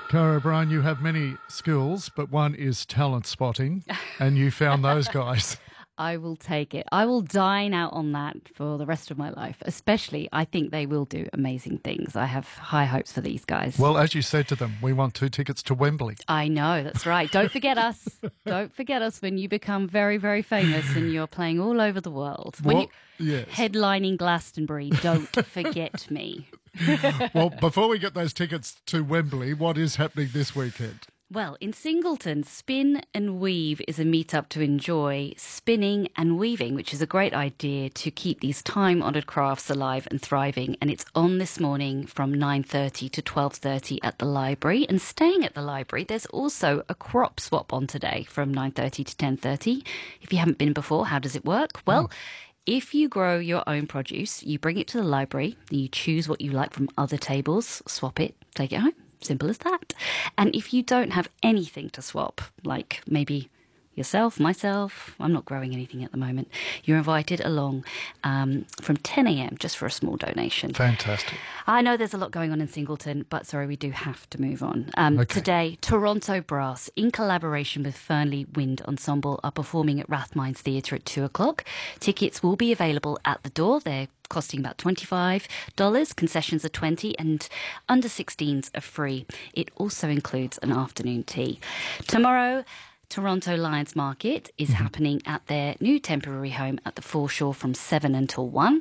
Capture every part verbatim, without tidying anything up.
Cara O'Brien, you have many skills, but one is talent spotting, and you found those guys. I will take it. I will dine out on that for the rest of my life. Especially, I think they will do amazing things. I have high hopes for these guys. Well, as you said to them, we want two tickets to Wembley. I know, that's right. Don't forget us. Don't forget us when you become very, very famous and you're playing all over the world. When Well, you yes. headlining Glastonbury, don't forget me. Well, before we get those tickets to Wembley, what is happening this weekend? Well, in Singleton, Spin and Weave is a meetup to enjoy spinning and weaving, which is a great idea to keep these time-honoured crafts alive and thriving. And it's on this morning from nine thirty to twelve thirty at the library. And staying at the library, there's also a crop swap on today from nine thirty to ten thirty. If you haven't been before, how does it work? Well, Mm. if you grow your own produce, you bring it to the library, you choose what you like from other tables, swap it, take it home. Simple as that. And if you don't have anything to swap, like maybe yourself, myself, I'm not growing anything at the moment, you're invited along um, from ten a.m. just for a small donation. Fantastic. I know there's a lot going on in Singleton, but sorry, we do have to move on. Um, Okay. Today, Toronto Brass, in collaboration with Fernley Wind Ensemble, are performing at Rathmines Theatre at two o'clock. Tickets will be available at the door. They're costing about twenty-five dollars. Concessions are twenty dollars and under sixteens are free. It also includes an afternoon tea. Tomorrow, Toronto Lions Market is happening at their new temporary home at the foreshore from seven until one.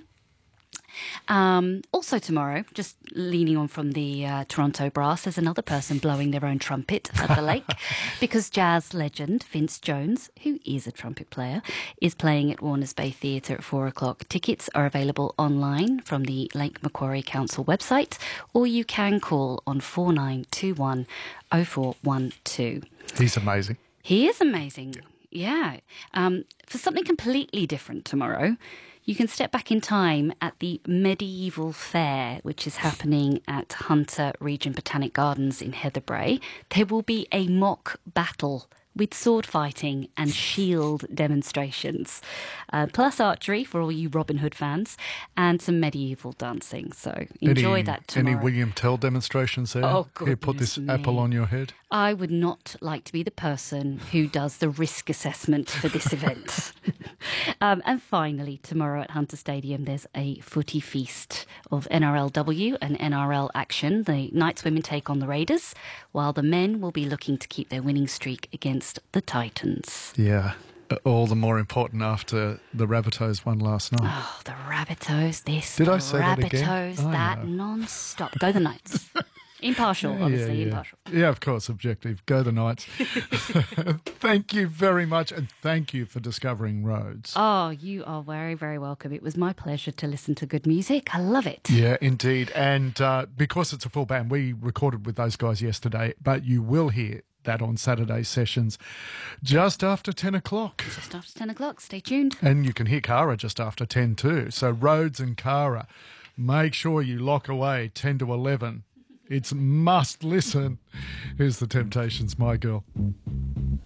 Um, also tomorrow, just leaning on from the uh, Toronto Brass, there's another person blowing their own trumpet at the lake because jazz legend Vince Jones, who is a trumpet player, is playing at Warners Bay Theatre at four o'clock. Tickets are available online from the Lake Macquarie Council website, or you can call on four nine two one oh four one two. He's amazing. He is amazing. Yeah. Um, for something completely different tomorrow, you can step back in time at the Medieval Fair, which is happening at Hunter Region Botanic Gardens in Heatherbrae. There will be a mock battle with sword fighting and shield demonstrations, uh, plus archery for all you Robin Hood fans, and some medieval dancing. So enjoy any, that tomorrow. Any William Tell demonstrations there? Oh, Here, put this goodness me. apple on your head. I would not like to be the person who does the risk assessment for this event. um, and finally, tomorrow at Hunter Stadium, there's a footy feast of N R L W and N R L action. The Knights women take on the Raiders, while the men will be looking to keep their winning streak against the Titans. Yeah. All the more important after the Rabbitohs won last night. Oh, the Rabbitohs, this, Did the I say that again? Rabbitohs, I that, know. non-stop. Go the Knights. Impartial, Yeah, obviously, yeah, yeah. impartial. Yeah, of course, objective. Go the Knights. Thank you very much, and thank you for discovering Rhodes. Oh, you are very, very welcome. It was my pleasure to listen to good music. I love it. Yeah, indeed. And uh, because it's a full band, we recorded with those guys yesterday, but you will hear that on Saturday sessions just after ten o'clock. Just after ten o'clock. Stay tuned. And you can hear Cara just after ten too. So Rhodes and Cara, make sure you lock away ten to eleven. It's must listen. Here's the Temptations, My Girl.